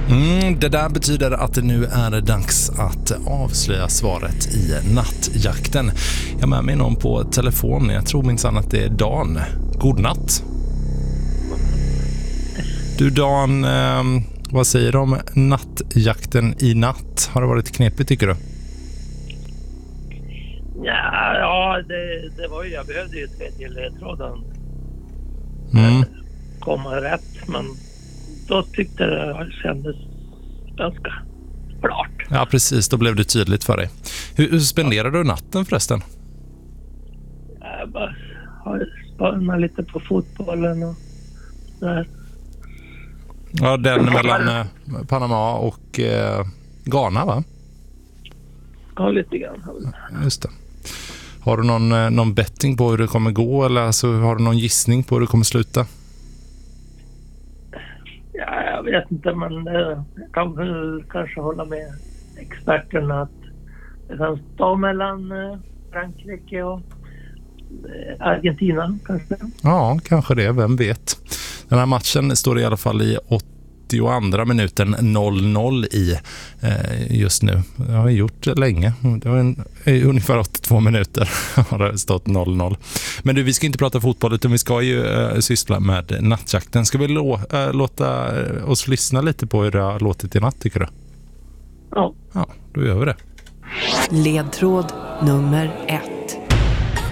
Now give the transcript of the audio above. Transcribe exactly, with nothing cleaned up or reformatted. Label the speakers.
Speaker 1: Mm, det där betyder att det nu är dags att avslöja svaret i nattjakten. Jag har med mig någon på telefon. Jag tror minsann att det är Dan. God natt. Du Dan, eh, vad säger du om nattjakten i natt? Har det varit knepigt tycker du?
Speaker 2: Ja, ja det, det var ju, jag behövde ju tredje ledtråden
Speaker 1: Mm.
Speaker 2: komma rätt, men då tyckte jag det kändes ganska klart.
Speaker 1: Ja, precis. Då blev det tydligt för dig. Hur, hur spenderar du natten förresten?
Speaker 2: Jag bara har spanat lite på fotbollen och där.
Speaker 1: Ja, den mellan eh, Panama och eh, Ghana, va?
Speaker 2: Ja, lite grann.
Speaker 1: Just det. Har du någon, eh, någon betting på hur det kommer gå, eller alltså, har du någon gissning på hur det kommer sluta?
Speaker 2: Ja, jag vet inte, men eh, jag kan väl kanske hålla med experterna att det kan stå mellan eh, Frankrike och eh, Argentina kanske.
Speaker 1: Ja, kanske det. Vem vet. Den här matchen står i alla fall i åttioandra minuten noll noll i eh, just nu. Det har gjort det länge. Det var en, ungefär åttiotvå minuter har det stått noll noll. Men du, vi ska inte prata fotboll utan vi ska ju eh, syssla med nattjakten. Ska vi lå, äh, låta oss lyssna lite på hur det har låtit i natt, tycker du?
Speaker 2: Ja.
Speaker 1: Ja, då gör vi det.
Speaker 3: Ledtråd nummer ett.